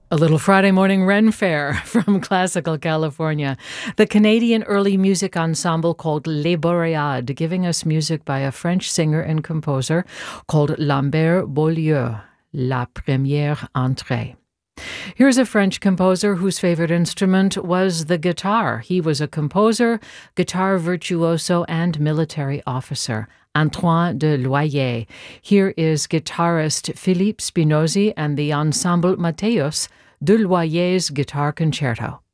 A little Friday morning Ren Fair from classical California. The Canadian early music ensemble called Les Boreades, giving us music by a French singer and composer called Lambert Beaulieu, La Première Entrée. Here's a French composer whose favorite instrument was the guitar. He was a composer, guitar virtuoso, and military officer. Antoine de Loyer. Here is guitarist Philippe Spinozzi and the ensemble Matthäus de Loyer's Guitar Concerto.